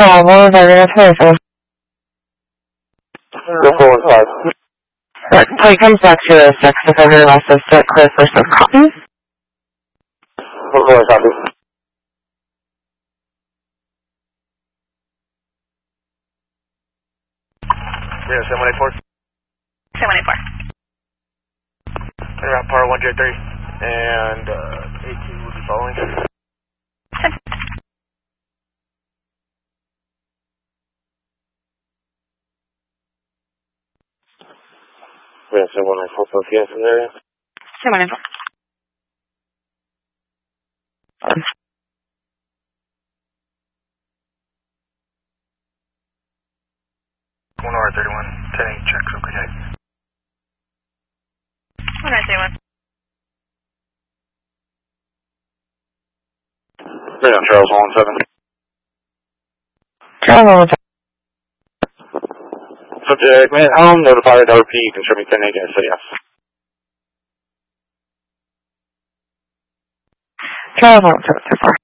travel, regulatory for until he comes back to the 6 if everyone else is set clear versus cotton. Copy. Yeah, 784. 784. Around par 103. And 18 will be following. Yeah, 794 for the in area. 794. One hour 31, 10-8 checks, okay. 131. Yeah, Charles 17. Travel. Subject, man, home, notified RP, confirming 10-8, I say yes. Travel, so far.